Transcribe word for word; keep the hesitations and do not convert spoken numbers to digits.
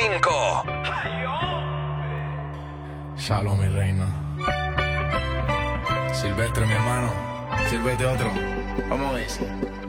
cinco. Shalom, mi reina. Silvestre, mi hermano. Sírvete otro. Vamos a ver.